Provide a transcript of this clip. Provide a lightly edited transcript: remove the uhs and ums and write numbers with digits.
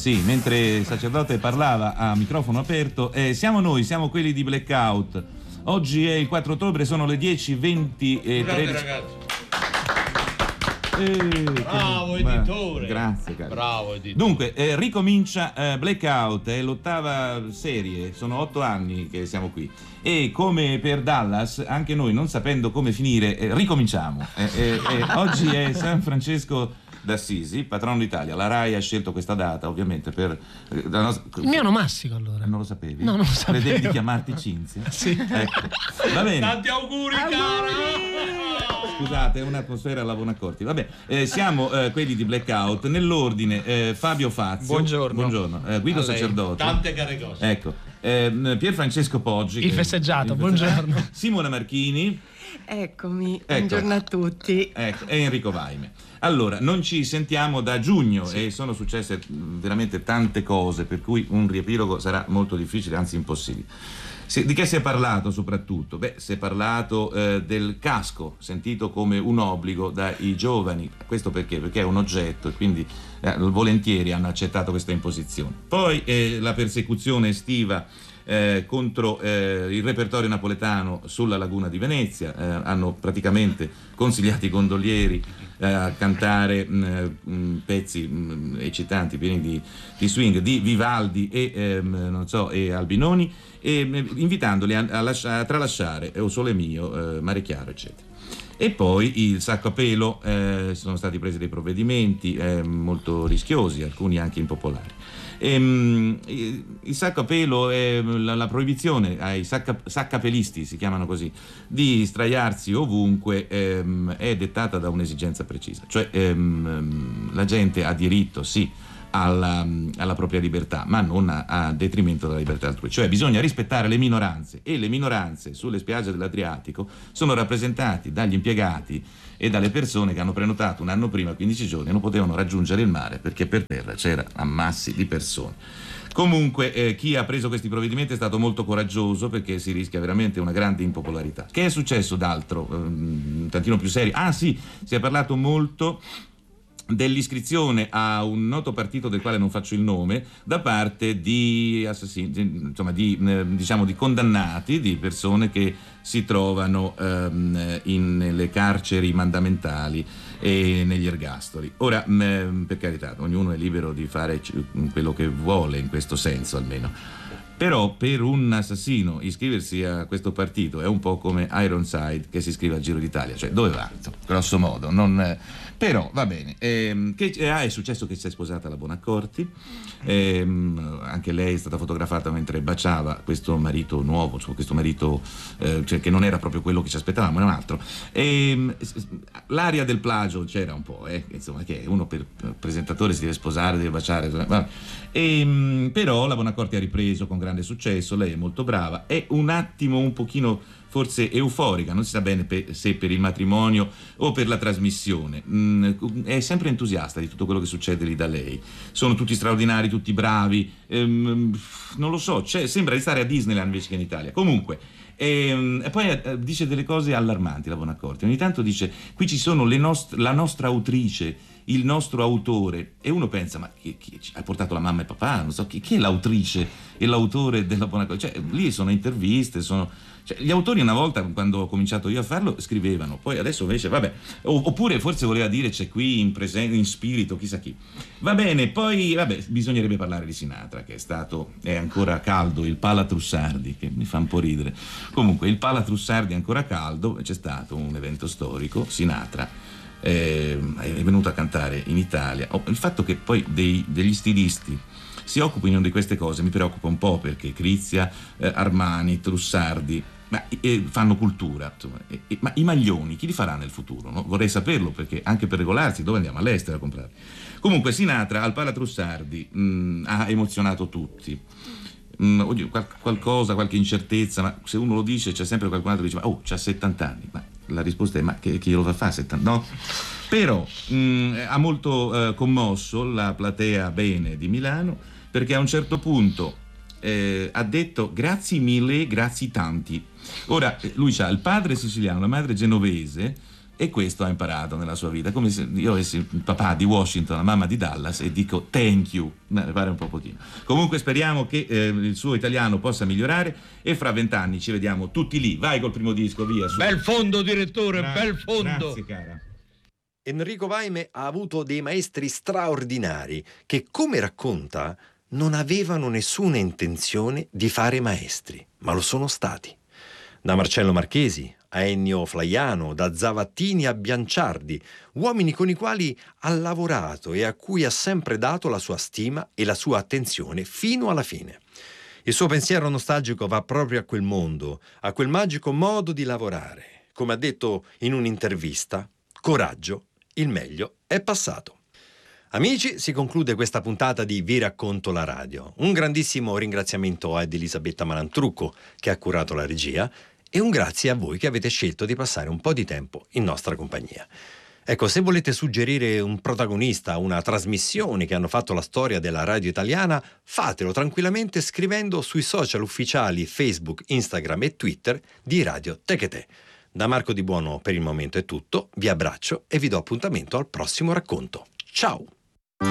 Sì, mentre il sacerdote parlava a microfono aperto, siamo noi, siamo quelli di Blackout. Oggi è il 4 ottobre, sono le 10:20 e 13. Ragazzi. Bravo editore. Grazie, caro. Bravo editore. Dunque, ricomincia Blackout, è l'8ª serie, sono 8 anni che siamo qui. E come per Dallas, anche noi, non sapendo come finire, ricominciamo. Oggi è San Francesco d'Assisi, patrono d'Italia. La RAI ha scelto questa data, ovviamente, per la nostra... Il mio onomastico, allora. Non lo sapevi? No, non lo sapevo. Credevi di chiamarti Cinzia? Sì. Ecco. Va bene. Tanti auguri, cara! Scusate, è un'atmosfera alla Bonaccorti. Vabbè, siamo quelli di Blackout. Nell'ordine, Fabio Fazio. Buongiorno. Guido Sacerdote. Tante care cose. Ecco. Pier Francesco Poggi. Il festeggiato, buongiorno. Simona Marchini. Eccomi, buongiorno a tutti. Ecco, e Enrico Vaime. Allora, non ci sentiamo da giugno e sono successe veramente tante cose, per cui un riepilogo sarà molto difficile, anzi impossibile. Di che si è parlato soprattutto? Si è parlato del casco, sentito come un obbligo dai giovani. Questo perché? Perché è un oggetto e quindi volentieri hanno accettato questa imposizione. Poi la persecuzione estiva contro il repertorio napoletano sulla laguna di Venezia, hanno praticamente consigliato i gondolieri a cantare pezzi eccitanti, pieni di swing, di Vivaldi e Albinoni, e invitandoli a tralasciare O Sole Mio, Mare Chiaro, eccetera. E poi il sacco a pelo, sono stati presi dei provvedimenti molto rischiosi, alcuni anche impopolari. Il sacco a pelo è la proibizione ai saccapelisti, si chiamano così, di sdraiarsi ovunque, è dettata da un'esigenza precisa, cioè la gente ha diritto sì alla propria libertà, ma non a detrimento della libertà altrui, cioè bisogna rispettare le minoranze, e le minoranze sulle spiagge dell'Adriatico sono rappresentate dagli impiegati e dalle persone che hanno prenotato un anno prima, 15 giorni, e non potevano raggiungere il mare perché per terra c'era ammassi di persone. Comunque chi ha preso questi provvedimenti è stato molto coraggioso, perché si rischia veramente una grande impopolarità. Che è successo d'altro, un tantino più serio? Ah sì, si è parlato molto dell'iscrizione a un noto partito del quale non faccio il nome, da parte di assassini, insomma di condannati, di persone che si trovano nelle carceri mandamentali e negli ergastoli. Ora, per carità, ognuno è libero di fare quello che vuole, in questo senso almeno. Però per un assassino iscriversi a questo partito è un po' come Ironside che si iscrive al Giro d'Italia, cioè dove va? Grosso modo, però va bene. È successo che si è sposata la Bonaccorti, anche lei è stata fotografata mentre baciava questo marito nuovo, questo marito cioè, che non era proprio quello che ci aspettavamo, era un altro. L'aria del plagio c'era un po', insomma, che uno per presentatore si deve sposare, deve baciare, però la Bonaccorti ha ripreso con grande successo, lei è molto brava, è un attimo un pochino forse euforica, non si sa bene se per il matrimonio o per la trasmissione, è sempre entusiasta di tutto quello che succede lì da lei, sono tutti straordinari, tutti bravi, non lo so, sembra di stare a Disneyland invece che in Italia. Comunque e poi dice delle cose allarmanti la Bonaccorti, ogni tanto dice qui ci sono la nostra autrice, il nostro autore, e uno pensa ma chi ha portato la mamma e papà, non so chi è l'autrice e l'autore della Bonaccorti, cioè lì sono interviste, gli autori una volta, quando ho cominciato io a farlo, scrivevano, poi adesso invece vabbè, oppure forse voleva dire c'è qui in spirito chissà chi. Va bene, poi bisognerebbe parlare di Sinatra, che è ancora caldo, il Pala Trussardi, che mi fa un po' ridere. Comunque il Pala Trussardi è ancora caldo, c'è stato un evento storico, Sinatra è venuto a cantare in Italia. Il fatto che poi degli stilisti si occupino di queste cose mi preoccupa un po', perché Crizia, Armani, Trussardi fanno cultura, insomma, ma i maglioni chi li farà nel futuro? No? Vorrei saperlo, perché anche per regolarsi dove andiamo? All'estero a comprarli. Comunque Sinatra al Pala Trussardi ha emozionato tutti. Qualche incertezza, ma se uno lo dice c'è sempre qualcun altro che dice c'ha 70 anni, ma la risposta è ma chi glielo fa fare 70? No? Però ha molto commosso la platea bene di Milano, perché a un certo punto ha detto grazie mille, grazie tanti. Ora lui c'ha il padre siciliano, la madre genovese, E questo ha imparato nella sua vita, come se io avessi il papà di Washington, la mamma di Dallas, e dico thank you, ne pare un po' pochino. Comunque speriamo che il suo italiano possa migliorare e fra 20 anni ci vediamo tutti lì. Vai col primo disco, via. Su. Bel fondo, direttore, bel fondo. Grazie, cara. Enrico Vaime ha avuto dei maestri straordinari che, come racconta, non avevano nessuna intenzione di fare maestri, ma lo sono stati. Da Marcello Marchesi a Ennio Flaiano, da Zavattini a Bianciardi, uomini con i quali ha lavorato e a cui ha sempre dato la sua stima e la sua attenzione fino alla fine. Il suo pensiero nostalgico va proprio a quel mondo, a quel magico modo di lavorare. Come ha detto in un'intervista, coraggio, il meglio è passato. Amici, si conclude questa puntata di Vi racconto la radio. Un grandissimo ringraziamento ad Elisabetta Malantrucco, che ha curato la regia, e un grazie a voi che avete scelto di passare un po' di tempo in nostra compagnia. Ecco, se volete suggerire un protagonista, una trasmissione che hanno fatto la storia della radio italiana, fatelo tranquillamente scrivendo sui social ufficiali Facebook, Instagram e Twitter di Radio Techetè. Da Marco Di Buono per il momento è tutto, vi abbraccio e vi do appuntamento al prossimo racconto. Ciao!